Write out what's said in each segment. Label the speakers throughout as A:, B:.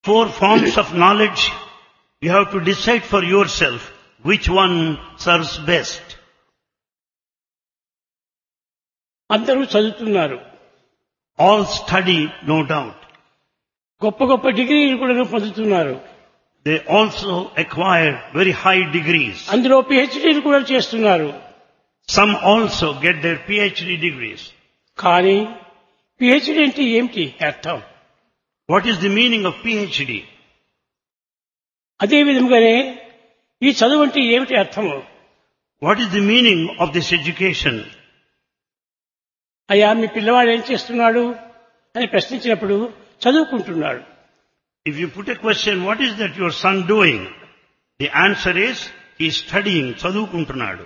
A: Four forms of knowledge. You have to decide for yourself which one serves best.
B: అందరూ చదువుతున్నారు.
A: All study, no doubt.
B: గొప్ప గొప్ప డిగ్రీలు కూడా పొందుతున్నారు.
A: They also acquire very high degrees.
B: అందులో పిహెచ్డీలు కూడా చేస్తున్నారు.
A: Some also get their PhD degrees.
B: కానీ పిహెచ్డీ అంటే ఏమిటి అర్థం?
A: What is the meaning of PhD?
B: అదే విధంగానే ఈ చదువు అంటే ఏమిటి అర్థము?
A: What is the meaning of this education?
B: అయ్యా మీ పిల్లవాడు ఏం చేస్తున్నాడు అని ప్రశ్నించినప్పుడు చదువుకుంటున్నాడు.
A: If you put a question, what is that your son doing? The answer is, he is studying, చదువుకుంటున్నాడు.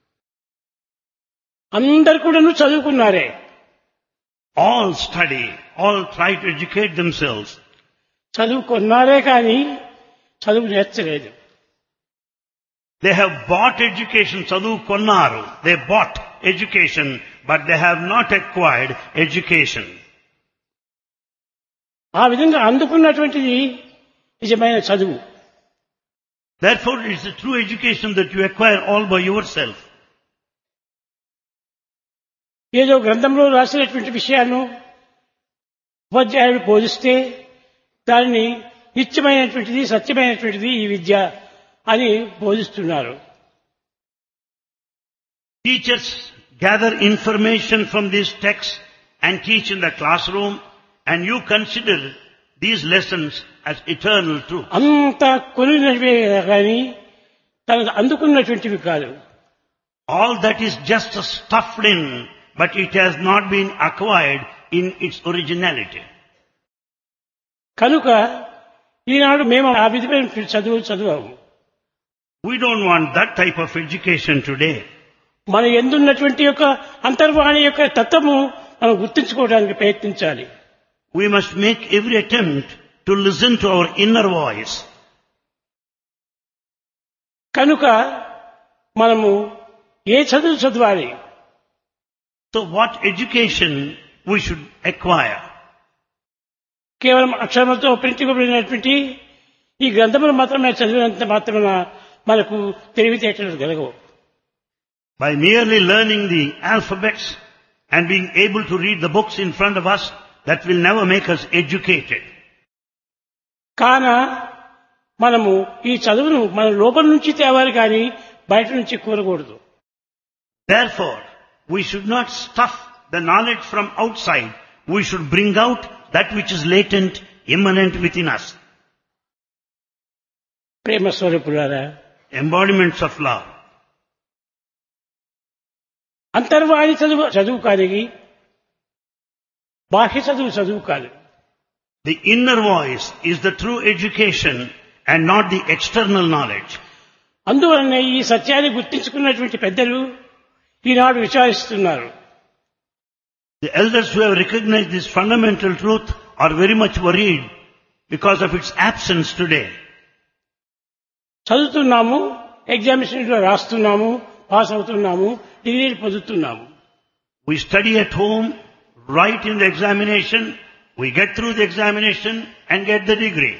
B: అందరు కూడా చదువుకున్నారే.
A: All study, all try to educate themselves.
B: చదువుకున్నారే కానీ చదువు నేర్చలేదు.
A: They have bought education, చదువుకున్నారు. They bought education, but they have not acquired education.
B: ఆ విధంగా అందుకున్నటువంటిది నిజమైన చదువు.
A: Therefore, it is a true education that you acquire all by yourself.
B: ఏదో గ్రంథంలో రాసినటువంటి విషయాలను ఉపాధ్యాయుడు బోధిస్తే దానిని నిత్యమైనటువంటిది సత్యమైనటువంటిది ఈ విద్య అని బోధిస్తున్నారు.
A: Teachers gather information from these texts and teach in the classroom, and you consider these lessons as eternal truth.
B: అంత కొలినవే కానీ తనకు అందుకున్నటువంటివి కాదు.
A: All that is just stuffed in, but it has not been acquired in its originality.
B: కనుక ఈనాడు మేము ఆ విధమైన చదువాము.
A: We don't want that type of education today.
B: మన ఎందున్నటువంటి యొక్క అంతర్వాణి యొక్క తత్వము మనం గుర్తించుకోవడానికి ప్రయత్నించాలి.
A: We must make every attempt to listen to our inner voice.
B: కనుక మనము ఏ చదువు చదవాలి?
A: So what education we should acquire?
B: కేవలం అక్షరములతో ప్రింటించబడినటువంటి ఈ గ్రంథములు మాత్రమే చదివినంత మాత్రమే మనకు తెలివితేటలు కలగవు.
A: By merely learning the alphabets and being able to read the books in front of us, that will never make us educated.
B: కాన మనము ఈ చదువును మన లోపల నుంచి తేవాలి కానీ బయట నుంచి కోరకూడదు.
A: Therefore, we should not stuff the knowledge from outside. We should bring out that which is latent, immanent within us.
B: ప్రేమ స్వరూపులారా,
A: Embodiments of love.
B: అంతర్వాణి చదువు కానీ బాహ్య చదువు కాదు.
A: The inner voice is the true education and not the external knowledge.
B: అందువలన ఈ సత్యాన్ని గుర్తించుకున్నటువంటి పెద్దలు ఈనాడు విచారిస్తున్నారు.
A: The elders who have recognized this fundamental truth are very much worried because of its absence today.
B: చదువుతున్నాము, ఎగ్జామినేషన్లో రాస్తున్నాము, పాస్ అవుతున్నాము, డిగ్రీలు పొందుతున్నాము.
A: We study at home, write in the examination, we get through the examination and get the degree.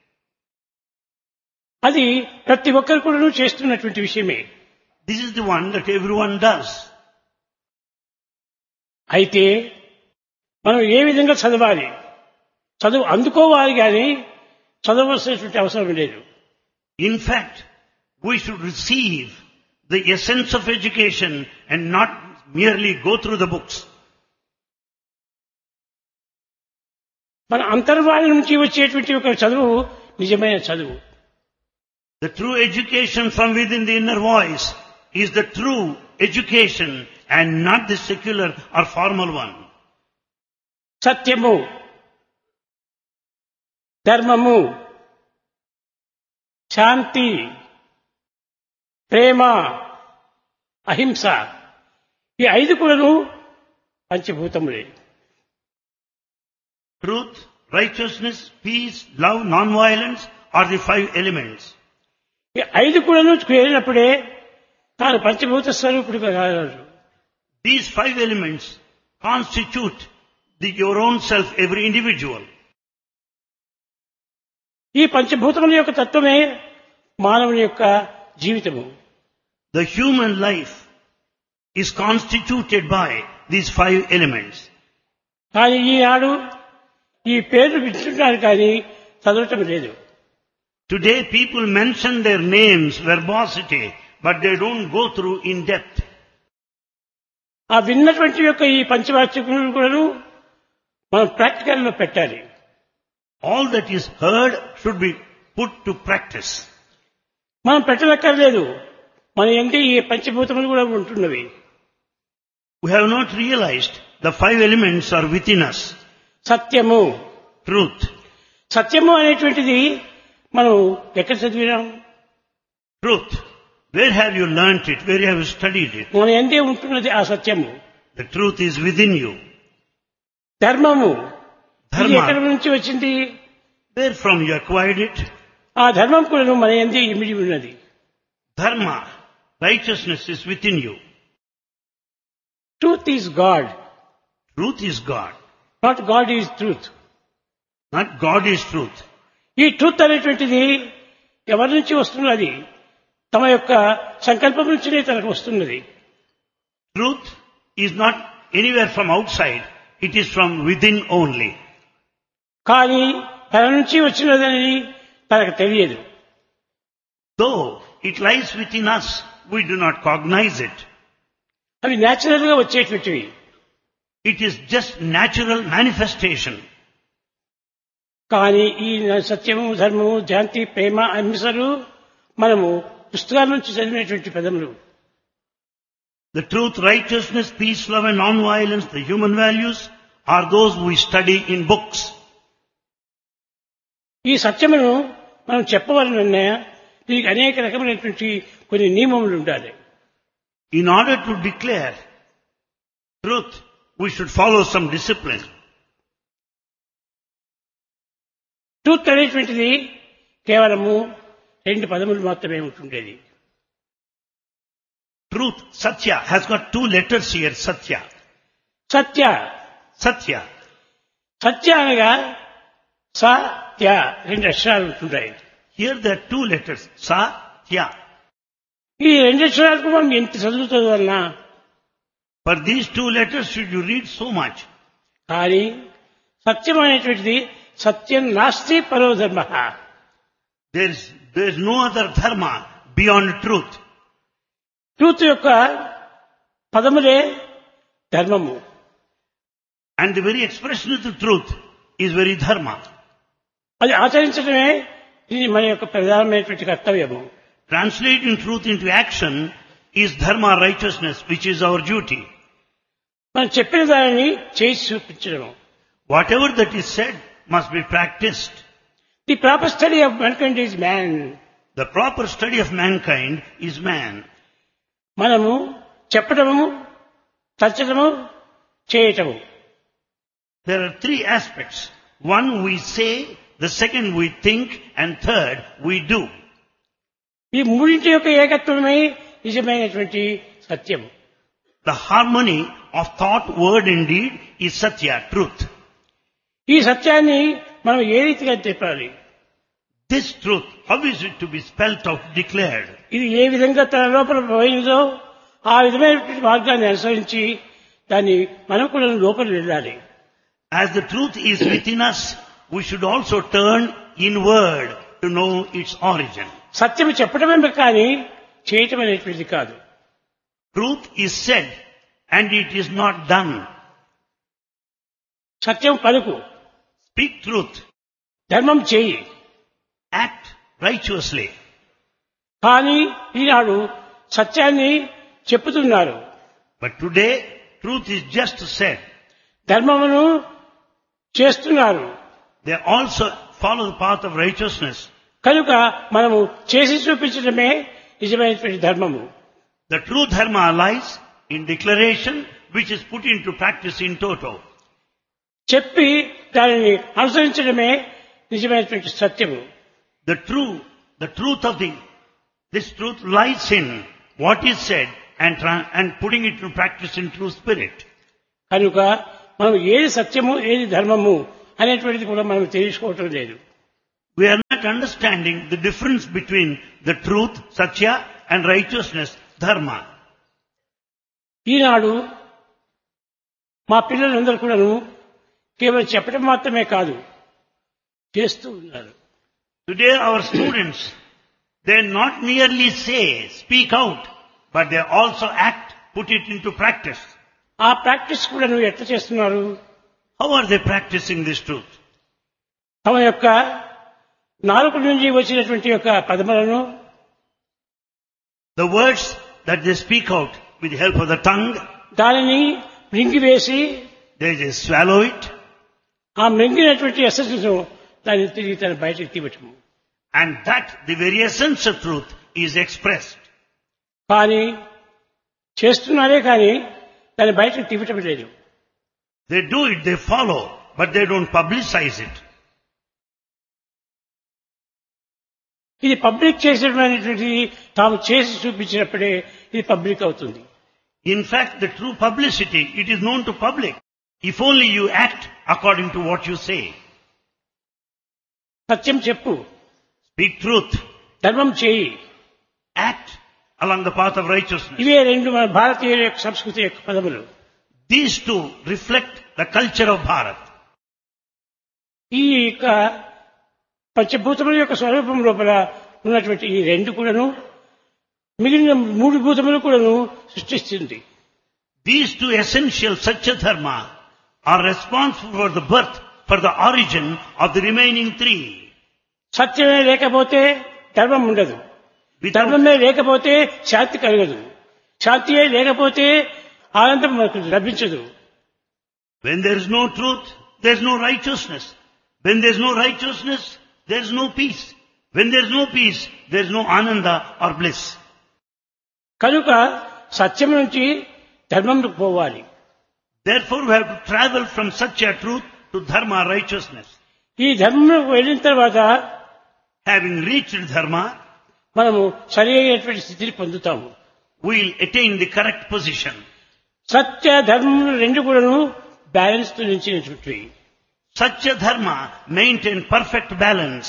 B: అది ప్రతి ఒక్కరు కూడా చేస్తున్నటువంటి విషయమే.
A: This is the one that everyone does.
B: అయితే మనం ఏ విధంగా చదవాలి? చదువు అందుకోవాలి కానీ చదవలసినటువంటి అవసరం లేదు.
A: In fact, we should receive the essence of education and not merely go through the books.
B: మన అంతర్వాణి నుంచి వచ్చేటువంటి ఒక చదువు నిజమైన చదువు.
A: The true education from within the inner voice is the true education and not the secular or formal one.
B: సత్యము, ధర్మము, శాంతి, ప్రేమ, అహింస ఈ ఐదు కూడాను పంచభూతములే.
A: Truth, righteousness, peace, love, non-violence are the 5 elements.
B: ఈ ఐదు కూడాను చేరినప్పుడే తాను పంచభూత స్వరూపుడిగా కాగలడు.
A: These 5 elements constitute your own self, every individual.
B: ఈ పంచభూతముల యొక్క తత్వమే మానవుని యొక్క జీవితము.
A: The human life is constituted by these 5 elements.
B: కానీ ఈనాడు ఈ పేర్లు వింటున్నారు కానీ చదవటం లేదు.
A: Today people mention their names, verbosity, but they don't go through in depth.
B: ఆ విన్నటువంటి యొక్క ఈ పంచవాక్యములను కూడా మనం ప్రాక్టికల్ లో పెట్టాలి.
A: All that is heard should be put to practice.
B: మనం పెట్టనక్కర్లేదు, మన యందు ఈ పంచభూతములు కూడా ఉంటున్నవి.
A: We have not realized the 5 elements are within us.
B: సత్యము,
A: Truth.
B: సత్యము అనేటువంటిది మనం ఎక్కడ చదివినాం?
A: Truth. Where have you learnt it? Where have you studied it?
B: మన యందే ఉంటున్నది ఆ సత్యము.
A: The truth is within you.
B: ధర్మము, ఇది ఎక్కడి
A: Dharma.
B: నుంచి వచ్చింది?
A: Where from you acquired it?
B: ఆ ధర్మం కూడా మన యందే ఇమిడి ఉన్నది.
A: Dharma. Righteousness is within you.
B: Truth is God,
A: Truth is God.
B: Not God is truth.
A: Not God is truth.
B: ఈ ట్రూత్ అనేటువంటిది ఎవరి నుంచి వస్తున్నది? తమ యొక్క సంకల్పం నుంచినే తనకు వస్తున్నది.
A: Truth is not anywhere from outside. It is from within only.
B: కానీ తన నుంచి వచ్చినదని తనకు తెలియదు.
A: Though it lies within us, we do not cognize it.
B: అవి న్యాచురల్ గా వచ్చేటువంటివి.
A: It is just natural manifestation.
B: కానీ ఈ సత్యము, ధర్మము, శాంతి, ప్రేమ, అహింసలు మనము పుస్తకాల నుంచి చదివినటువంటి పదములు.
A: The truth, righteousness, peace, love and non-violence, the human values, are those we study in books.
B: ఈ సత్యమును మనం చెప్పవలనన్నా దీనికి అనేక రకమైనటువంటి కొన్ని నియమములు ఉండాలి.
A: In order to declare truth, we should follow some discipline.
B: Truth అనేటువంటిది కేవలము 2 పదములు మాత్రమే ఉంటుండేది.
A: Truth, Satya, has got 2 letters here, Satya.
B: Satya,
A: Satya.
B: సత్య అనగా సత్య 2 అక్షరాలు ఉంటుంటాయి.
A: Here there are 2 letters, Satya.
B: ఈ 2 అక్షరాలకు మనం ఎంత చదువుతుంది వలన,
A: For these 2 letters should you read so much.
B: కానీ సత్యం అనేటువంటిది సత్యం నాస్తి పరో ధర్మ.
A: There is no other dharma beyond truth.
B: Truth యొక్క పదములే ధర్మము.
A: And the very expression of the truth is very dharma.
B: అది ఆచరించడమే ఇది మన యొక్క ప్రధానమైనటువంటి కర్తవ్యము.
A: Translating truth into action is dharma, righteousness, which is our duty.
B: మనం చెప్పిన దానిని చేసి చూపించడము.
A: Whatever that is said must be practiced.
B: The proper study of mankind is man.
A: The proper study of mankind is man.
B: మనము చెప్పడము, తచ్చడము, చేయటము.
A: There are 3 aspects. One we say, the second we think, and third we do.
B: ఈ మూడింటి యొక్క ఏకత్వమే నిజమైనటువంటి సత్యం.
A: The harmony of thought, word and deed is satya, truth.
B: ఈ సత్యాన్ని మనం ఏ రీతిగా చెప్పాలి?
A: This truth, how is it to be spelt out, declared?
B: ఇది ఏ విధంగా తన లోపల పోయిందో ఆ విధమైనటువంటి మార్గాన్ని అనుసరించి దాన్ని మనం కూడా లోపల వెళ్ళాలి.
A: As the truth is within us, we should also turn inward to know its origin.
B: సత్యం చెప్పడమే కానీ చేయటం అనేటువంటిది కాదు.
A: Truth is said and it is not done.
B: సత్యం పలుకు,
A: Speak truth,
B: ధర్మం చేయి.
A: act righteously.
B: కానీ ఈనాడు సత్యాన్ని చెప్పుతున్నారు,
A: But today, truth is just said.
B: ధర్మమును చేస్తున్నారు.
A: They also follow the path of righteousness.
B: కనుక మనము చేసి చూపించడమే నిజమైనటువంటి ధర్మము.
A: The true dharma lies in declaration, which is put into practice in toto.
B: చెప్పి దానిని అనుసరించడమే నిజమైనటువంటి సత్యము.
A: The truth of this truth lies in what is said and putting it into practice in true spirit.
B: కనుక మనం ఏది సత్యము ఏది ధర్మము అనేటువంటిది కూడా మనం తెలుసుకోవటం లేదు.
A: We are not understanding the difference between the truth, satya, and righteousness, dharma.
B: ఈనాడు మా పిల్లలందరూ కూడాను కేవలం చెప్పడం మాత్రమే కాదు, చేస్తూ ఉన్నారు.
A: Today our students, they not merely say, speak out, but they also act, put it into practice.
B: ఆ ప్రాక్టీస్ కూడా నువ్వు ఎట్లా చేస్తున్నారు?
A: How are they practicing this truth?
B: తమ యొక్క నాలుక నుంచి వచ్చినటువంటి యొక్క పదములను,
A: The words that they speak out with the help of the tongue,
B: దానిని మృంగివేసి
A: they just swallow it,
B: ఆ మృంగినటువంటి ఎసెన్స్ దాన్ని తిరిగి తన బయటకు తీయటము.
A: and that the very essence of truth is expressed.
B: కానీ చేస్తున్నారే కానీ దాన్ని బయటకు తీయటం లేదు.
A: They do it, they follow, but they don't publicize it.
B: ఇది పబ్లిక్ చేసేటువంటిది తాము చేసి చూపించినప్పుడే ఇది పబ్లిక్ అవుతుంది.
A: In fact, the true publicity, it is known to public, if only you act according to what you say.
B: సత్యం చెప్పు,
A: Speak truth,
B: ధర్మం చేయి,
A: act along the path of righteousness.
B: ఇవే రెండు మన భారతీయుల యొక్క సంస్కృతి యొక్క పదములు.
A: These two reflect the culture of Bharat.
B: ఈ యొక్క పంచభూతముల యొక్క స్వరూపం లోపల ఉన్నటువంటి ఈ రెండు కూడాను మిగిలిన మూడు భూతములు కూడాను సృష్టిస్తుంది.
A: These two essential Satya Dharma are responsible for the birth, for the origin of the remaining three.
B: సత్యమే లేకపోతే ధర్మం ఉండదు,
A: Without,
B: ధర్మమే లేకపోతే శాంతి కలగదు, శాంతియే లేకపోతే ఆనందం మనకు లభించదు.
A: when there is no truth, there is no righteousness. When there is no righteousness, there is no peace. When there is no peace, there is no ananda or bliss.
B: కనుక సత్యం నుంచి ధర్మంకు పోవాలి.
A: Therefore, we have to travel from Satya, truth, to Dharma, righteousness.
B: ఈ ధర్మంలోకి వెళ్ళిన తర్వాత
A: Having reached Dharma,
B: మనము సరి అయినటువంటి స్థితిని పొందుతాము.
A: we will attain the correct position.
B: సత్య ధర్మములు రెండు కూడాను బ్యాలెన్స్ తో నిలిచినటువంటి
A: Satya Dharma maintain perfect balance.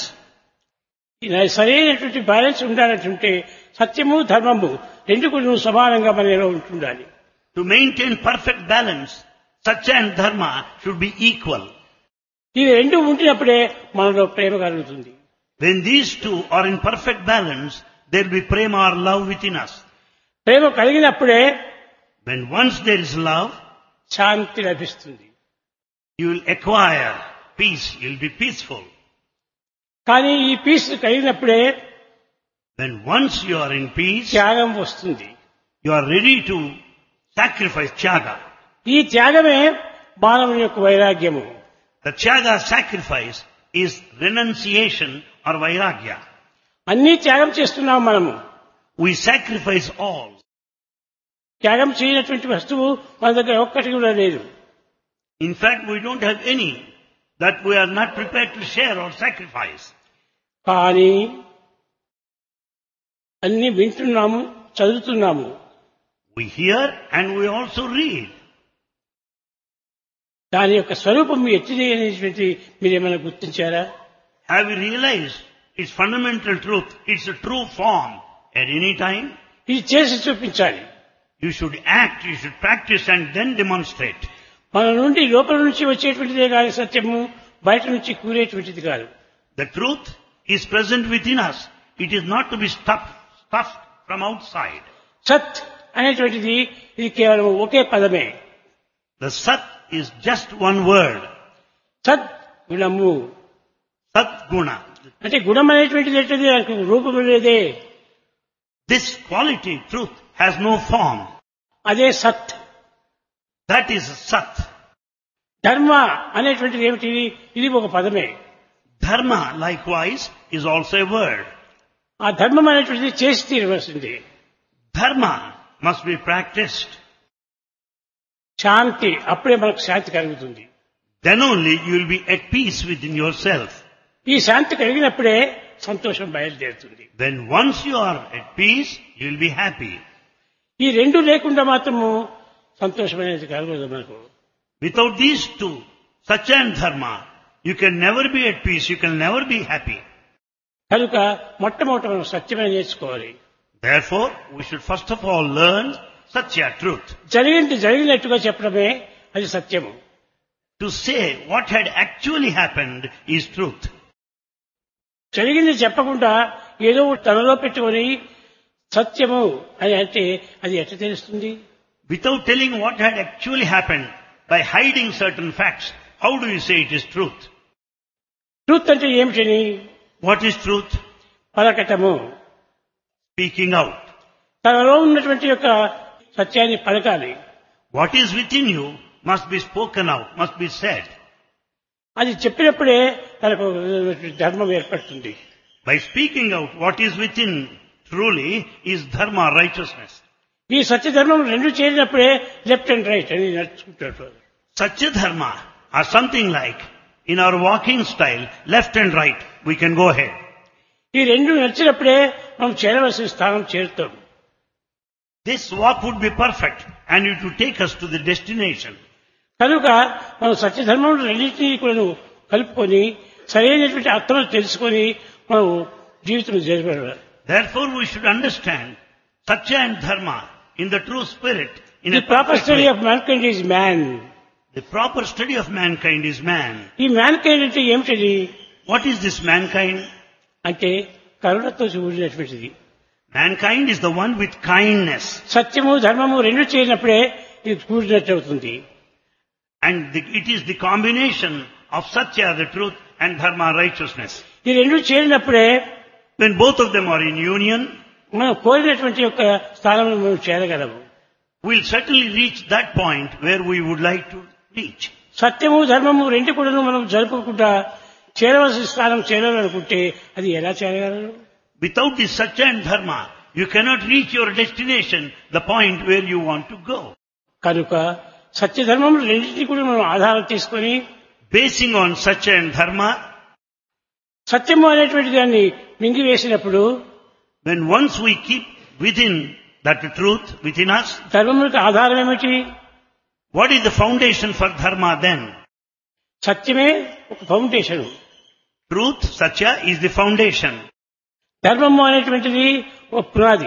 B: సరైనటువంటి బ్యాలెన్స్ ఉండాలంటే సత్యము ధర్మము రెండు కూడా సమానంగా మనలో ఉంటుండాలి.
A: To maintain perfect balance, Satya and Dharma should be equal.
B: ఇవి రెండు ఉంటున్నప్పుడే మనలో ప్రేమ కలుగుతుంది.
A: When these two are in perfect balance, there will be prema or love within us.
B: Prema కలిగినప్పుడే
A: When once there is love,
B: శాంతి లభిస్తుంది.
A: you will acquire peace, you will be peaceful.
B: కానీ ఈ piece కలిగినప్పుడే
A: When once you are in peace,
B: త్యాగం వస్తుంది.
A: you are ready to sacrifice Tyaga.
B: ఈ త్యాగమే మానవుని యొక్క వైరాగ్యము.
A: The Tyaga sacrifice is renunciation or vairagya.
B: అన్నీ త్యాగం చేస్తున్నాం మనము.
A: We sacrifice all.
B: త్యాగం చేయనటువంటి వస్తువు మన దగ్గర ఒక్కటి కూడా లేదు.
A: In fact, we don't have any that we are not prepared to share or sacrifice.
B: కానీ అన్ని వింటున్నాము, చదువుతున్నాము.
A: We hear and we also read.
B: దాని యొక్క స్వరూపం ఎట్టిది అనేటువంటి మీరేమైనా గుర్తించారా?
A: Have you realized its fundamental truth? It's a true form. At any time,
B: ఇది చేసి చూపించాలి.
A: you should act, you should practice and then demonstrate.
B: మన నుండి లోపల నుంచి వచ్చేటువంటిదే కాదు సత్యము, బయట నుంచి కూరేటువంటిది కాదు.
A: The truth is present within us. It is not to be stuffed from outside.
B: సత్ అనేటువంటిది ఇది కేవలం ఒకే పదమే.
A: The Sat is just one word.
B: సత్ గుణము
A: Sat Guna.
B: అంటే గుణం అనేటువంటిది ఏంటది? దానికి రూపము లేదే.
A: This quality, truth, has no form.
B: అదే సత్.
A: That is Sat.
B: ధర్మ అనేటువంటిది ఏమిటి? ఇది ఒక పదమే.
A: Dharma, likewise, is also a word.
B: ఆ ధర్మం అనేటువంటిది చేసి తీరవలసింది.
A: Dharma must be practiced.
B: శాంతి, అప్పుడే మనకు శాంతి కలుగుతుంది.
A: Then only you will be at peace within yourself.
B: ఈ శాంతి కలిగినప్పుడే సంతోషం బయలుదేరుతుంది.
A: When once you are at peace, you will be happy.
B: ఈ రెండు లేకుండా మాత్రము సంతోషం అనేది కలగదు మనకు.
A: Without these two, Satya and Dharma, you can never be at peace, you can never be happy.
B: కనుక మొట్టమొదట మనం సత్యమే నేర్చుకోవాలి.
A: Therefore, we should first of all learn Satya, truth.
B: జరిగినట్టుగా చెప్పడమే అది సత్యము.
A: To say what had actually happened is truth.
B: జరిగింది చెప్పకుండా ఏదో తనలో పెట్టుకొని సత్యము అని అంటే అది ఎట్లా తెలుస్తుంది?
A: Without telling what had actually happened, by hiding certain facts, how do you say it is truth?
B: Truth అంటే ఏమిటని?
A: What is truth?
B: పలకటము.
A: Speaking out.
B: తనలో ఉన్నటువంటి యొక్క సత్యాన్ని పలకాలి.
A: What is within you must be spoken out, must be said.
B: అది చెప్పినప్పుడే తనకు ధర్మం ఏర్పడుతుంది.
A: By speaking out what is within truly is dharma, righteousness.
B: ఈ సత్య ధర్మం రెండు చేరినప్పుడే లెఫ్ట్ అండ్ రైట్ అని నడుచుకుంటారు.
A: Satya dharma are something like, in our walking style, left and right, we can go ahead.
B: ఈ రెండు నడిచినప్పుడే మనం చేరవలసిన స్థానం చేరుతాం.
A: This walk would be perfect and it would take us to the destination.
B: కనుక మనం సత్యధర్మం రెండింటినీ కూడా కలుపుకొని సరైనటువంటి అర్థం తెలుసుకొని మనం జీవితం జరిపాలి.
A: Therefore we should understand Satya and Dharma in the true spirit. In
B: The proper study of mankind is man.
A: The proper study of mankind is man.
B: ఈ mankind అంటే ఏమిటది?
A: What is this mankind?
B: అంటే కరుణతో కూడినటువంటిది.
A: Mankind is the one with kindness.
B: సత్యము ధర్మము రెండు చేరినప్పుడే ఇది కూడినట్టు అవుతుంది.
A: And it is the combination of Satya, the truth, and Dharma, righteousness.
B: ఈ రెండు చేరినప్పుడే
A: When both of them are in union,
B: మనం కోరినటువంటి యొక్క స్థానంలో మనం చేరగలము.
A: we'll certainly reach that point where we would like to reach.
B: సత్యము ధర్మము రెండు కూడా మనం జరుపుకుంటా చేరవలసిన స్థానం చేరాలనుకుంటే అది ఎలా చేరగలరు?
A: Without this Satya and Dharma, you cannot reach your destination, the point where you want to go.
B: కనుక సత్యధర్మం రెండింటినీ కూడా మనం ఆధారం తీసుకొని
A: Basing on Satya and Dharma,
B: సత్యము అనేటువంటి దాన్ని మింగివేసినప్పుడు
A: when once we keep within that truth within us,
B: ధర్మములకు ఆధారం ఏమిటి?
A: what is the foundation for Dharma then?
B: సత్యమే ఒక foundation.
A: Truth, Satya, is the foundation.
B: ధర్మము అనేటువంటిది ఒక పునాది.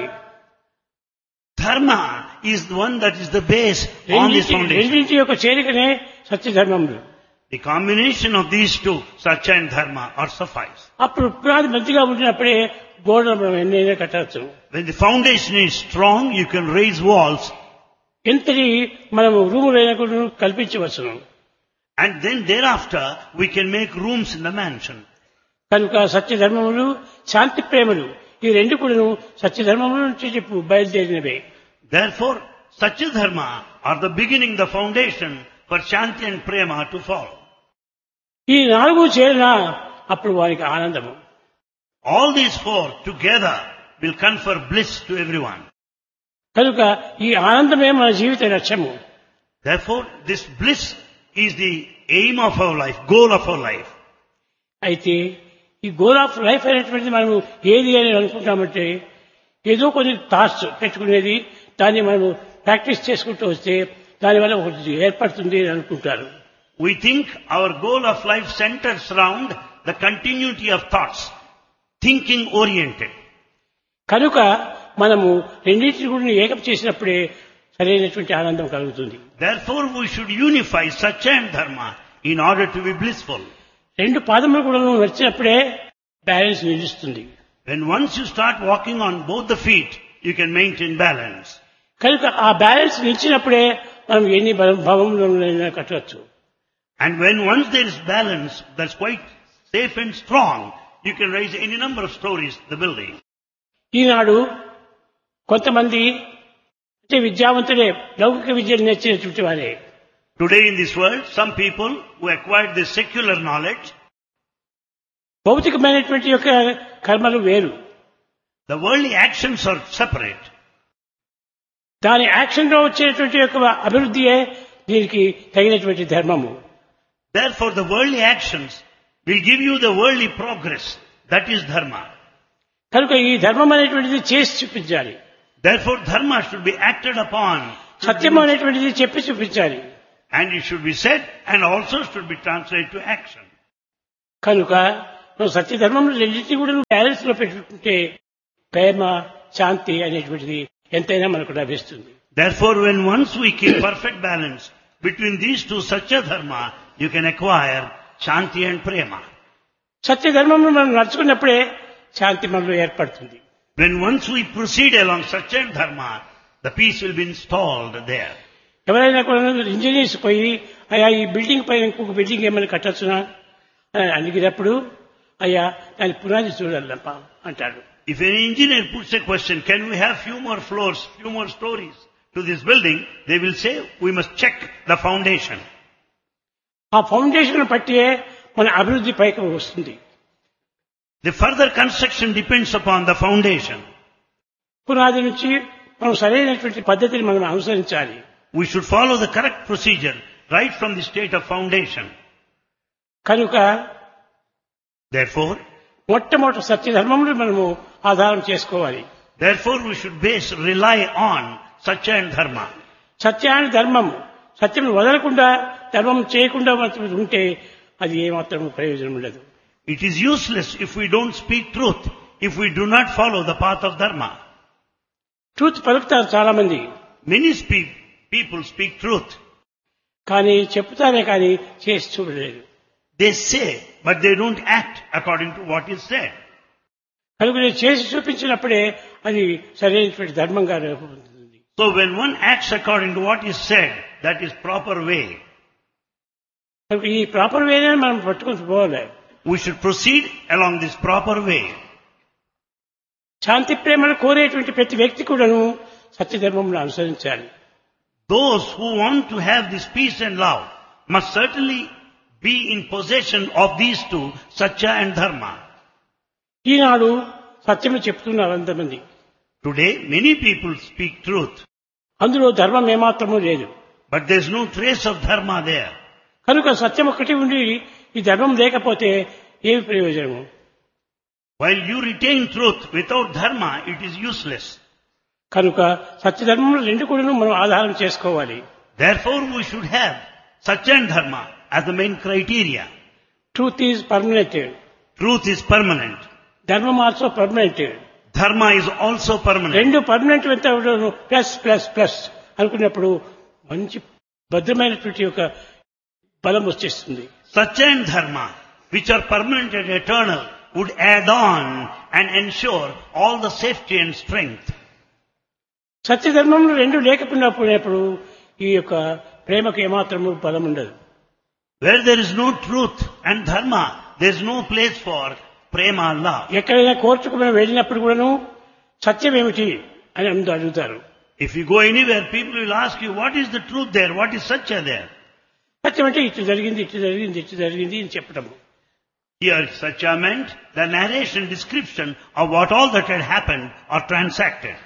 A: Dharma is the one that is the base on this foundation.
B: రెండింటి యొక్క చేరికనే సత్యధర్మములు.
A: The combination of these two, Satya and Dharma, are suffice.
B: అప్పుడు పునాది మంచిగా ఉండినప్పుడే గోడలు మనం ఎన్నైనా కట్టవచ్చు.
A: When the foundation is strong, you can raise walls.
B: ఎంతటి మనము రూములైనా కూడా కల్పించవచ్చును.
A: And then thereafter, we can make rooms in the mansion.
B: కనుక సత్యధర్మములు శాంతి ప్రేమలు ఈ రెండు కూడా సత్యధర్మముల నుంచి చెప్పు బయలుదేరినవే.
A: Therefore, Satya Dharma are the beginning, the foundation for Shanti and Prema to follow.
B: ఈ నాలుగు చేరినా అప్పుడు వారికి ఆనందము.
A: All these four together will confer bliss to everyone.
B: కనుక ఈ ఆనందమే మన జీవిత లక్ష్యము.
A: Therefore, this bliss is the aim of our life, goal of our life.
B: అయితే ఈ గోల్ ఆఫ్ లైఫ్ అనేటువంటిది మనము ఏది అని అనుకుంటామంటే ఏదో కొన్ని థాట్స్ పెట్టుకునేది దాన్ని మనము ప్రాక్టీస్ చేసుకుంటూ వస్తే దానివల్ల ఒకటి ఏర్పడుతుంది అని అనుకుంటారు.
A: We think our goal of life centers around the continuity of thoughts, thinking oriented.
B: కనుక మనము రెండింటిని కూడా ఏకం చేసినప్పుడే సరైనటువంటి ఆనందం కలుగుతుంది.
A: Therefore, we should unify Satya and Dharma in order to be blissful.
B: రెండు పాదములు కూడా నడిచినప్పుడే బ్యాలెన్స్ నిలుస్తుంది.
A: When once you start walking on both the feet, you can maintain balance.
B: కనుక ఆ బ్యాలెన్స్ నిలిచినప్పుడే మనం ఎన్ని భవములైనా కట్టవచ్చు.
A: And when once there is balance, that's quite safe and strong, you can raise any number of stories, the building.
B: ఈనాడు కొంతమంది అంటే విద్యావంతులే లౌకిక విద్యను నేర్చినటువంటి వారే.
A: Today in this world, some people who acquired this secular knowledge,
B: భౌతికమైనటువంటి యొక్క కర్మలు వేరు.
A: the worldly actions are separate.
B: దాని యాక్షన్ లో వచ్చేటువంటి యొక్క అభివృద్ధియే దీనికి తగినటువంటి ధర్మము.
A: Therefore, the worldly actions will give you the worldly progress. That is dharma.
B: కనుక ఈ ధర్మం అనేటువంటిది చేసి చూపించాలి.
A: Therefore, dharma should be acted upon.
B: సత్యం అనేటువంటిది చెప్పి చూపించాలి.
A: And it should be said and also should be translated to action.
B: కనుక మనం సత్యధర్మంలో రెండింటినీ కూడా బ్యాలెన్స్ లో పెట్టుకుంటే ప్రేమ శాంతి అనేటువంటిది ఎంతైనా మనకు లభిస్తుంది.
A: Therefore, when once we keep perfect balance between these two Satya Dharma, you can acquire Shanti and Prema.
B: సత్యధర్మంలో మనం నడుచుకున్నప్పుడే శాంతి మనలో ఏర్పడుతుంది.
A: When once we proceed along Satya and Dharma, the peace will be installed there.
B: ఎవరైనా కూడా engineers పోయి అయ్యా ఈ building పైన ఇంకొక బిల్డింగ్ ఏమైనా కట్టొచ్చునా అని అడిగినప్పుడు అయ్యా దాని పునాది చూడాలప్ప అంటాడు.
A: If an engineer puts a question, can we have few more floors, few more stories to this building, they will say, we must check the foundation.
B: ఆ ఫౌండేషన్ బట్టే మన అభివృద్ధి పైకి వస్తుంది.
A: The further construction depends upon the foundation.
B: పునాది నుంచి మనం సరైనటువంటి పద్ధతిని మనం అనుసరించాలి.
A: We should follow the correct procedure right from the state of foundation.
B: కనుక
A: Therefore,
B: మొట్టమొదటి సత్యధర్మంలో మనము ఆధారం చేసుకోవాలి.
A: Therefore, we should rely on Satya and Dharma.
B: సత్యాన్ని ధర్మం సత్యం వదలకుండా ధర్మం చేయకుండా ఉంటే అది ఏమాత్రం ప్రయోజనం ఉండదు.
A: It is useless if we don't speak truth, if we do not follow the path of Dharma.
B: Truth పలుకుతారు చాలా మంది,
A: Many people speak truth.
B: కానీ చెప్తారే కానీ చేసి చూడలేదు.
A: They say, but they don't act according to what is said.
B: కనుక నేను చేసి చూపించినప్పుడే అది సరైనటువంటి ధర్మంగా రూపొందుతుంది.
A: So when one acts according to what is said, that is proper way.
B: కనుక ఈ ప్రాపర్ వేనే మనం పట్టుకుని పోవాలి.
A: We should proceed along this proper way.
B: శాంతి ప్రేమను కోరేటువంటి ప్రతి వ్యక్తి కూడాను సత్యధర్మంలో అనుసరించాలి.
A: Those who want to have this peace and love must certainly be in possession of these two, Satya and Dharma.
B: ఈనాడు సత్యము చెప్తున్నారు అంతమంది.
A: Today, many people speak truth,
B: అందులో ధర్మం ఏమాత్రమూ లేదు.
A: but there is no trace of Dharma there.
B: కనుక సత్యం ఒక్కటి ఉండి ఈ ధర్మం లేకపోతే ఏమి ప్రయోజనము?
A: While you retain truth without Dharma, it is useless.
B: కనుక సత్యధర్మంలో రెండు కూడా మనం ఆధారం చేసుకోవాలి.
A: Therefore, we should have Satya and Dharma as the main criteria.
B: Truth is permanent,
A: Truth is permanent.
B: ధర్మం also permanent.
A: Dharma is also permanent.
B: రెండు permanent ఎంత plus plus plus అనుకున్నప్పుడు మంచి భద్రమైనటువంటి ఒక బలం వచ్చేస్తుంది.
A: Satya and Dharma, which are permanent and eternal, would add on and ensure all the safety and strength.
B: సత్యధర్మంలో రెండు లేకపోయినప్పుడు ఈ యొక్క ప్రేమకు ఏమాత్రము బలం ఉండదు.
A: Where there is no truth and Dharma, there is no place for Prema, love.
B: ఎక్కడైనా కోర్టుకు మనం వెళ్ళినప్పుడు కూడాను సత్యం ఏమిటి అని అందరూ అడుగుతారు.
A: If you go anywhere, people will ask you, what is the truth there? What is Satya there?
B: సత్యం అంటే ఇటు జరిగింది ఇటు జరిగింది ఇటు జరిగింది అని చెప్పటము.
A: Here Satya meant the narration, description of what all that had happened or transacted.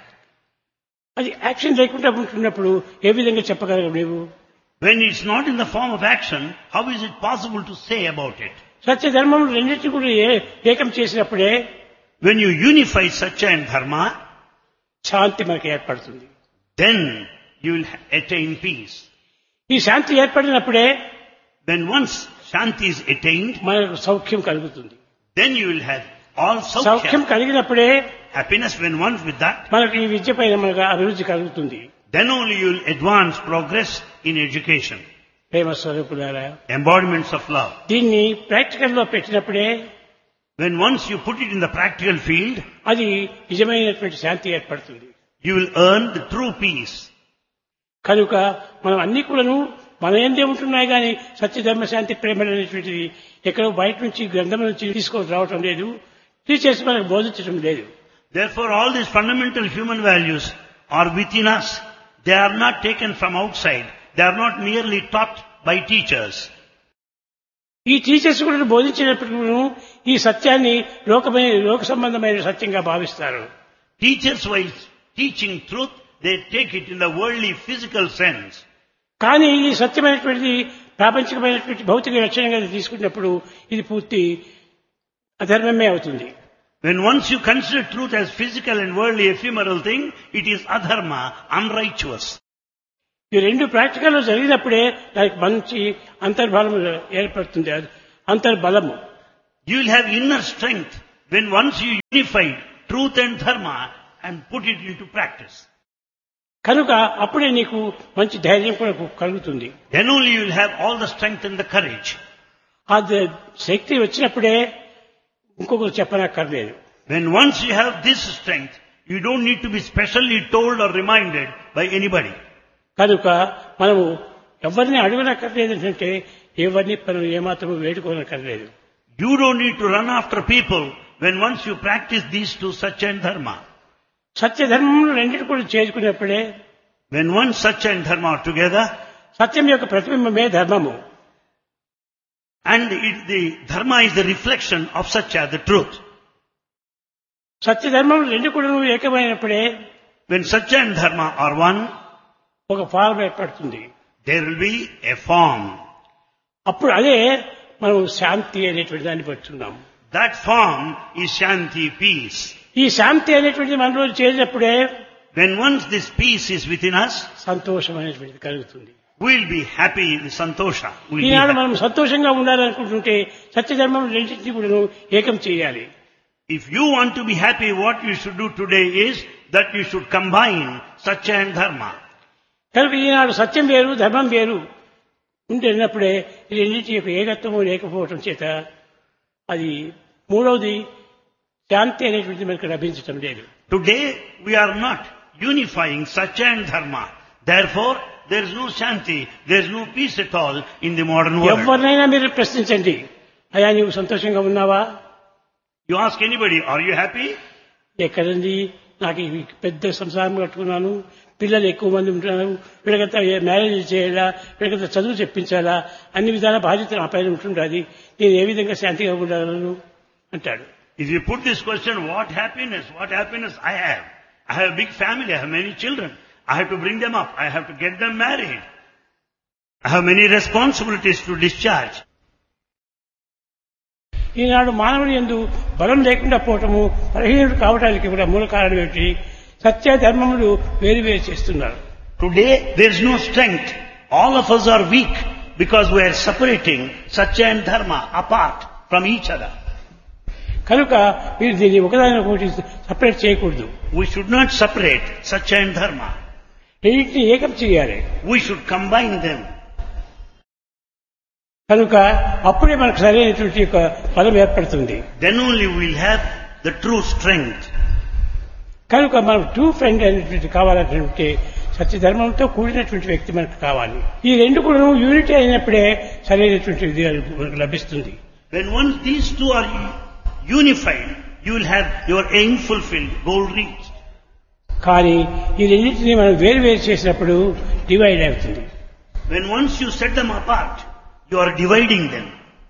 B: అది action లేకుండా ఉంటున్నప్పుడు ఏ విధంగా చెప్పగలవు నీవు?
A: When it's not in the form of action, how is it possible to say about it?
B: Satyadharmam రెండింటినీ కూడా ఏకం చేసినప్పుడే
A: When you unify Satya and Dharma,
B: శాంతి మనకు ఏర్పడుతుంది.
A: then you will attain peace.
B: ఈ శాంతి ఏర్పడినప్పుడే
A: When once Shanti is attained,
B: మనకు సౌఖ్యం కలుగుతుంది.
A: then you will have all
B: Soukhyam
A: Saukhya.
B: కలిగినప్పుడే
A: Happiness when once with that,
B: మనకు ఈ విద్య పైన మనకు అభివృద్ధి కలుగుతుంది.
A: then only you will advance, progress in education.
B: ప్రేమ స్వరూపులారా,
A: Embodiments of love.
B: దీన్ని ప్రాక్టికల్ లో పెట్టినప్పుడే
A: When once you put it in the practical field,
B: అది నిజమైనటువంటి శాంతి ఏర్పడుతుంది.
A: you will earn the true peace.
B: కనుక మనం అన్ని కూడాను మన ఏందే ఉంటున్నాయి కానీ సత్యధర్మ శాంతి ప్రేమ అనేటువంటిది ఎక్కడో బయట నుంచి గ్రంథం నుంచి తీసుకొని రావటం లేదు, టీచర్స్ మనకు బోధించడం లేదు.
A: Therefore, all these fundamental human values are within us. They are not taken from outside. They are not merely taught by teachers.
B: ఈ టీచర్స్ కూడా బోధించినప్పుడు ఈ సత్యాన్ని లోక సంబంధమైన సత్యంగా భావిస్తారు.
A: Teachers, while teaching truth, they take it in the worldly, physical sense.
B: కానీ ఈ సత్యమైనటువంటిది ప్రాపంచికమైనటువంటి భౌతిక లక్షణంగా తీసుకున్నప్పుడు ఇది పూర్తి అధర్మమే అవుతుంది.
A: When once you consider truth as physical and worldly, ephemeral thing, it is adharma, unrighteous.
B: ఈ రెండు ప్రాక్టికల్ లో జరిగినప్పుడే దానికి మంచి అంతర్బలము ఏర్పడుతుంది, అంతర్బలము.
A: You will have inner strength when once you unify truth and dharma and put it into practice.
B: కనుక అప్పుడే నీకు మంచి ధైర్యం కూడా కలుగుతుంది.
A: Then only you will have all the strength and the courage.
B: ఆ శక్తి వచ్చినప్పుడే ఇంకొకరు చెప్పనక్కర్లేదు.
A: When once you have this strength, you don't need to be specially told or reminded by anybody.
B: కనుక మనము ఎవరిని అడగనక్కర్లేదు అంటే ఎవరిని మనం ఏమాత్రం వేడుకోనక్కర్లేదు.
A: You don't need to run after people when once you practice these two, Satya and Dharma.
B: సత్య ధర్మములు రెండింటి కూడా చేసుకున్నప్పుడే
A: When once Satya and Dharma are together,
B: సత్యం యొక్క ప్రతిబింబమే ధర్మము.
A: and the Dharma is the reflection of Satya, the truth.
B: సత్య ధర్మములు రెండు కూడా ఏకమైనప్పుడే
A: When Satya and Dharma are one,
B: ఒక form ఏర్పడుతుంది.
A: there will be a form.
B: అప్పుడు అదే మనం శాంతి అనేటువంటి దాన్ని పడుతున్నాం.
A: That form is Shanti, peace.
B: ఈ శాంతి అనేటువంటిది మనలో చేరినప్పుడే
A: When once this peace is within us,
B: సంతోషం అనేటువంటిది కలుగుతుంది.
A: we will be happy, the Santosha. We'll be
B: Eenadu
A: happy.
B: మనం సంతోషంగా ఉండాలనుకుంటుంటే సత్యధర్మం రెండింటినీ కూడా ఏకం చేయాలి.
A: If you want to be happy, what you should do today is that you should combine Satya and Dharma.
B: కనుక ఈనాడు సత్యం వేరు ధర్మం వేరు ఉంటున్నప్పుడే ఈ రెండింటి యొక్క ఏకత్వము లేకపోవటం చేత అది మూడవది శాంతి అనేటువంటిది మనకు లభించటం లేదు.
A: Today we are not unifying Satya and Dharma. Therefore, there is no Shanti, there is no peace at all in the modern world.
B: ఎవరినైనా మీరు ప్రశ్నించండి, అయ్యా నీవు సంతోషంగా ఉన్నావా?
A: You ask anybody, are you happy?
B: ఎక్కడండి, నాకు ఈ పెద్ద సంసారం కట్టుకున్నాను, పిల్లలు ఎక్కువ మంది ఉంటున్నారు, వీళ్ళకంతా మ్యారేజ్ చేయాలా, వీళ్ళకంతా చదువు చెప్పించాలా, అన్ని విధాల బాధ్యత నా పైన ఉంటుండాలి, నేను ఏ విధంగా శాంతిగా ఉండగలను అంటాడు.
A: If you put this question, what happiness I have? I have a big family, I have many children. I have to bring them up, I have to get them married. I have many responsibilities to discharge.
B: ఈనాడు మానవుని యందు బలం లేకుండా పోవటము, బలహీనుడు కావడానికి కూడా మూల కారణం ఏమిటి? సత్య ధర్మములు వేరు వేరు చేస్తున్నారు.
A: Today there is no strength. All of us are weak because we are separating Satya and Dharma apart from each other.
B: కనుక మీరు దీన్ని ఒకదానికొకటి సపరేట్ చేయకూడదు.
A: We should not separate Satya and Dharma.
B: రెండింటిని ఏకం చేయాలి.
A: We should combine them.
B: కనుక అప్పుడే మనకు సరైనటువంటి యొక్క బలం ఏర్పడుతుంది.
A: Then only we will have the true strength.
B: కనుక మనకు ట్రూ ఫ్రెండ్ అనేటువంటి కావాలంటే సత్యధర్మంతో కూడినటువంటి వ్యక్తి మనకు కావాలి. ఈ రెండు కూడా యూనిటీ అయినప్పుడే సరైనటువంటి విధానం మనకు లభిస్తుంది.
A: When once these two are unified, you will have your aim fulfilled, goal reached.
B: కానీ ఈ రెండింటినీ మనం వేరు వేరు చేసినప్పుడు డివైడ్ అవుతుంది.
A: When once you set them apart, you are dividing them.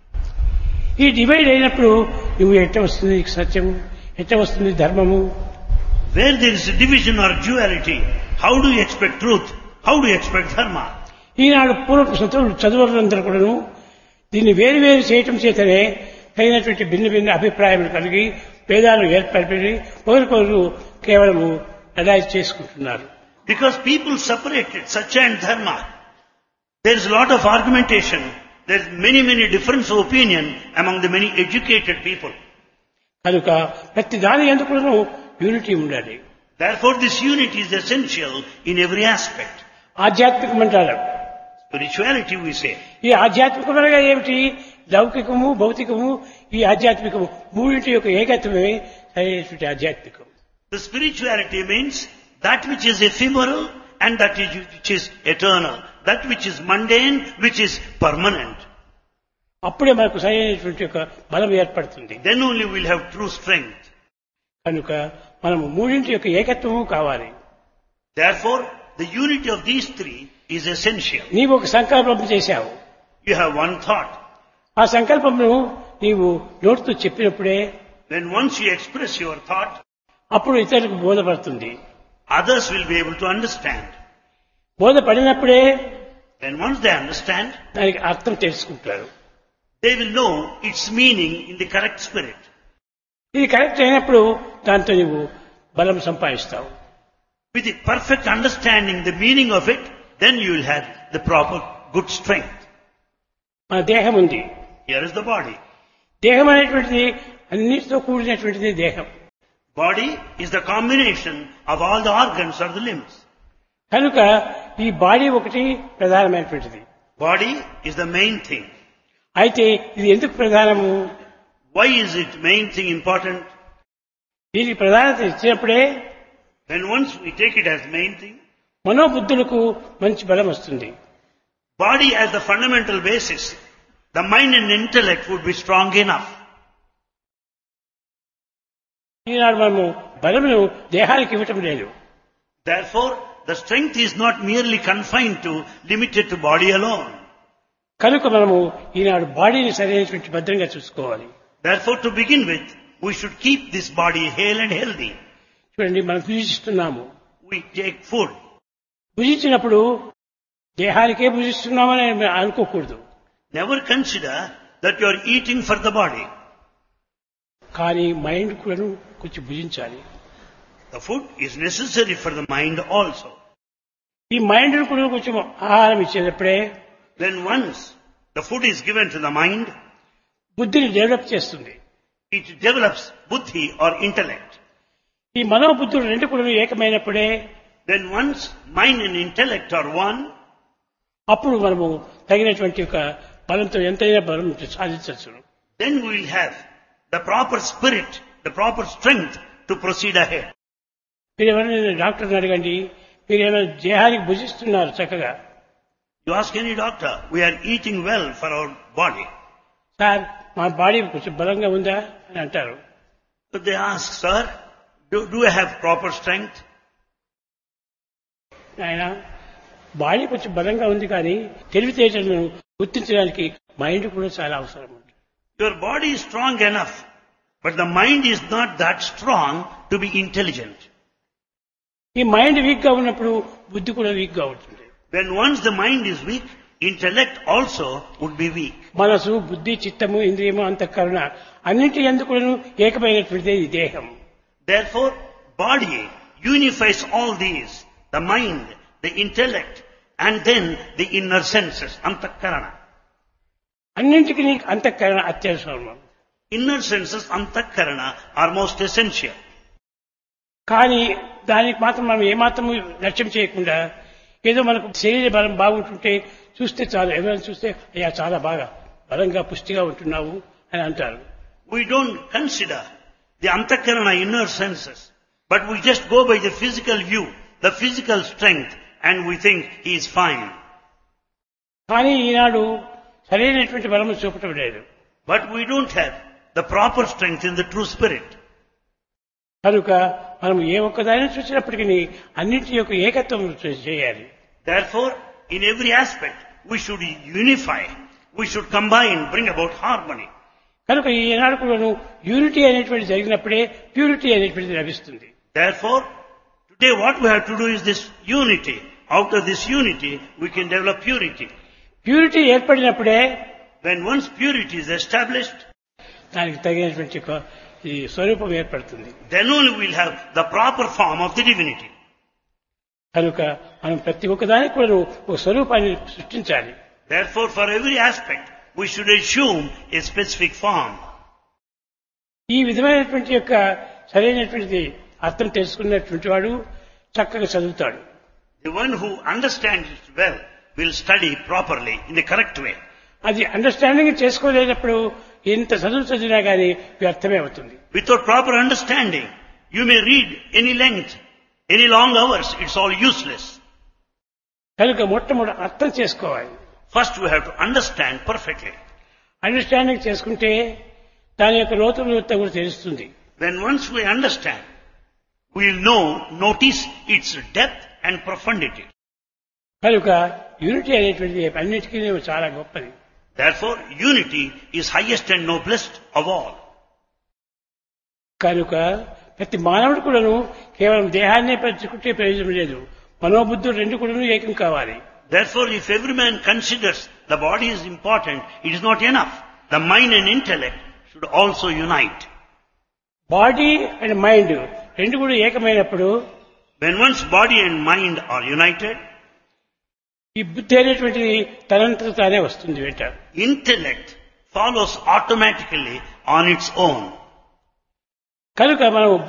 B: ఈ డివైడ్ అయినప్పుడు నువ్వు ఎట్ట వస్తుంది సత్యము, ఎట్ట వస్తుంది ధర్మము?
A: Where there is a division or duality, how do you expect truth? How do you expect dharma?
B: ఈనాడు పూర్వ చదువులందరూ కూడాను దీన్ని వేరు వేరు చేయటం చేతనే తగినటువంటి భిన్న భిన్న అభిప్రాయాలు కలిగి భేదాలు ఏర్పడి ఒకరికొకరు కేవలము అలైజ్ చేసుకుంటున్నారు.
A: Because people separated Satya and Dharma. There is a lot of argumentation. There is many difference of opinion among the many educated people.
B: కనుక ప్రతి దాని యందు కూడాను యూనిటీ ఉండాలి.
A: Therefore this unity is essential in every aspect.
B: ఆధ్యాత్మికం అంటారు.
A: Spirituality we say.
B: ఈ ఆధ్యాత్మికమనగా ఏమిటి? లౌకికము, భౌతికము, ఈ ఆధ్యాత్మికము మూడింటి యొక్క ఏకత్వమే సరైనటువంటి ఆధ్యాత్మికం.
A: The spirituality means that which is ephemeral and that which is eternal. That which is mundane, which is permanent.
B: అప్పుడే మనకు సరైనటువంటి యొక్క బలం ఏర్పడుతుంది.
A: Then only we will have true strength.
B: కనుక మనము మూడింటి యొక్క ఏకత్వము కావాలి.
A: Therefore, the unity of these three is essential.
B: నీవు ఒక సంకల్పం చేశావు.
A: You have one thought.
B: ఆ సంకల్పమును నీవు నోటితో చెప్పినప్పుడే
A: When once you express your thought,
B: అప్పుడు ఇతరులకు బోధపడుతుంది.
A: others will be able to understand.
B: బోధపడినప్పుడే
A: When once they understand,
B: దానికి అర్థం తెలుసుకుంటారు.
A: they will know its meaning in the correct spirit.
B: ఇది కరెక్ట్ అయినప్పుడు దాంతో నీవు బలం సంపాదిస్తావు.
A: With the perfect understanding the meaning of it, then you will have the proper good strength.
B: మన దేహం ఉంది.
A: Here is the body.
B: దేహం అనేటువంటిది అన్నిటితో కూడినటువంటిది దేహం.
A: Body is the combination of all the organs or the limbs.
B: కనుక ఈ body ఒకటి ప్రధానమైనటువంటిది.
A: Body is the main thing.
B: అయితే ఇది ఎందుకు ప్రధానము?
A: Why is it main thing important?
B: దీనికి ప్రధానత ఇచ్చినప్పుడే
A: When once we take it as main thing,
B: మనోబుద్ధులకు మంచి బలం వస్తుంది.
A: body as the fundamental basis, the mind and intellect would be strong enough.
B: ఈనాడు మనము బలమును దేహానికి ఇవ్వటం లేదు.
A: Therefore, the strength is not merely confined to, limited to body alone.
B: కనుక మనము ఈనాడు బాడీని సరైనటువంటి భద్రంగా చూసుకోవాలి.
A: Therefore, to begin with, we should keep this body hale and healthy.
B: చూడండి, మనం భుజిస్తున్నాము.
A: We take food.
B: భుజించినప్పుడు దేహానికే భుజిస్తున్నామని అనుకోకూడదు.
A: Never consider that you are eating for the body.
B: కానీ మైండ్ కూడా కొంచెం భుజించాలి.
A: The food is necessary for the mind also.
B: ఈ mind కూడా కొంచెం ఆహారం ఇచ్చేటప్పుడే
A: Then once the food is given to the mind,
B: బుద్ధిని develop చేస్తుంది.
A: it develops buddhi or intellect.
B: ఈ మనోబుద్ధులు రెండు కూడా ఏకమైనప్పుడే
A: Then once mind and intellect are one,
B: అప్పుడు మనము తగినటువంటి ఒక బలంతో ఎంతైనా బలం సాధించవచ్చు.
A: then we will have the proper spirit, the proper strength to proceed ahead.
B: మీరు ఎవరైనా డాక్టర్ని అడగండి, మీరు ఏమైనా దేహానికి భుజిస్తున్నారు చక్కగా.
A: You ask any doctor, we are eating well for our body.
B: Sir మా బాడీ కొంచెం బలంగా ఉందా అని అంటారు.
A: But they ask, sir, do I have proper strength?
B: ఆయన బాడీ కొంచెం బలంగా ఉంది కానీ తెలివితేటలను గుర్తించడానికి మైండ్ కూడా చాలా అవసరం.
A: Your body is strong enough, but the mind is not that strong to be intelligent.
B: ఈ మైండ్ వీక్ గా ఉన్నప్పుడు బుద్ధి కూడా వీక్ గా ఉంటుంది.
A: When once the mind is weak, intellect also would be weak.
B: మనసు, బుద్ధి, చిత్తము, ఇంద్రియము, అంతఃకరణ అన్నింటి ఎందుకు ఏకమైనటువంటిదే ఈ దేహం.
A: Therefore, body unifies all these, the mind, the intellect, and then the inner senses, antakarana.
B: అన్నింటికి అంతఃకరణ అత్యవసరం.
A: Inner senses, antakarana, are most essential.
B: కానీ దానికి మాత్రం మనం ఏమాత్రం లక్ష్యం చేయకుండా ఏదో మనకు శరీర బలం బాగుంటుంటే చూస్తే చాలు, ఎవరైనా చూస్తే అయ్యా చాలా బాగా బలంగా పుష్టిగా ఉంటున్నావు అని అంటారు.
A: We don't consider the antakarana inner senses, but we just go by the physical view, the physical strength, and we think he is fine.
B: కానీ ఈనాడు సరైనటువంటి బలము చూపటం లేదు.
A: But we don't have the proper strength in the true spirit.
B: కనుక మనం ఏ ఒక్కదాన్ని చూసినప్పటికీ అన్నింటి యొక్క ఏకత్వం చేయాలి.
A: Therefore, in every aspect, we should unify, we should combine, bring about harmony.
B: కనుక ఈనాడు కూడా యూనిటీ అనేటువంటి జరిగినప్పుడే ప్యూరిటీ అనేటువంటిది లభిస్తుంది.
A: Therefore, today what we have to do is this unity. Out of this unity, we can develop purity.
B: Purity ఏర్పడినప్పుడే
A: When once purity is established,
B: దానికి తగినటువంటి ఈ స్వరూపం ఏర్పడుతుంది.
A: then only we'll have the proper form of the divinity.
B: కనుక మనం ప్రతి ఒక్కదానికి కూడా ఒక స్వరూపాన్ని సృష్టించాలి.
A: Therefore, for every aspect, we should assume a specific form.
B: ఈ విధమైనటువంటి యొక్క సరైనటువంటి అర్థం తెలుసుకున్నటువంటి వాడు చక్కగా చదువుతాడు.
A: The one who understands it well will study properly in the correct way.
B: అది అండర్స్టాండింగ్ చేసుకోలేనప్పుడు ఎంత చదివినా కానీ వ్యర్థమే అవుతుంది.
A: Without proper understanding, you may read any length, any long hours, it's all useless.
B: కనుక మొట్టమొదటి అర్థం చేసుకోవాలి.
A: First we have to understand perfectly.
B: Understanding చేసుకుంటే దాని యొక్క లోతులంతా కూడా తెలుస్తుంది.
A: When once we understand, we will notice its depth and profundity.
B: కనుక యూనిటీ అనేటువంటిది అన్నిటికీ చాలా గొప్పది.
A: Therefore, unity is highest and noblest of all.
B: కనుక ప్రతి మానవుడు కూడాను కేవలం దేహాన్నే పెంచుకుంటే ప్రయోజనం లేదు. మనోబుద్ధులు రెండు కూడాను ఏకం కావాలి.
A: Therefore, if every man considers the body is important, it is not enough. The mind and intellect should also unite.
B: Body and mind రెండు కూడా ఏకమైనప్పుడు
A: When once body and mind are united,
B: ఈ బుద్ధి అనేటువంటిది తనంతట తానే వస్తుంది వెంట.
A: intellect follows automatically on its own.
B: కనుక మనం